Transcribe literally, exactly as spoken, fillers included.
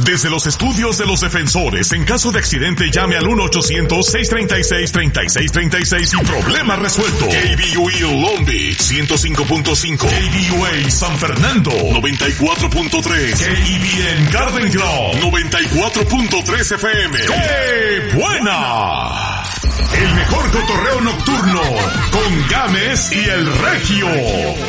Desde los estudios de los defensores, en caso de accidente llame al uno ochocientos, seiscientos treinta y seis, treinta y seis treinta y seis y problema resuelto. K B U A Long Beach, ciento cinco punto cinco. K B U A San Fernando, noventa y cuatro punto tres. K E B N Garden Grove, noventa y cuatro punto tres F M. ¡Qué buena! El mejor cotorreo nocturno, con Gámez y el Regio.